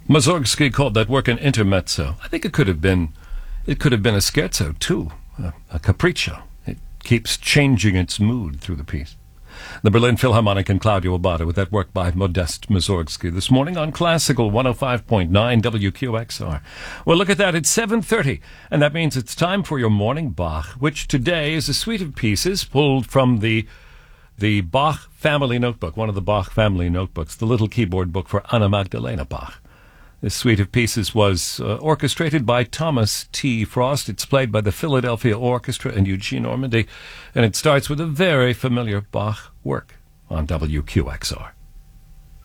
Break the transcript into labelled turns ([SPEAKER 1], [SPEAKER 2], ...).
[SPEAKER 1] Mussorgsky called that work an intermezzo. I think it could have been a scherzo too, a capriccio. It keeps changing its mood through the piece. The Berlin Philharmonic and Claudio Abbado with that work by Modest Mussorgsky this morning on Classical 105.9 WQXR. Well, look at that. It's 7:30, and that means it's time for your morning Bach, which today is a suite of pieces pulled from the Bach family notebook, one of the Bach family notebooks, the little keyboard book for Anna Magdalena Bach. This suite of pieces was orchestrated by Thomas T. Frost. It's played by the Philadelphia Orchestra and Eugene Ormandy, and it starts with a very familiar Bach work on WQXR.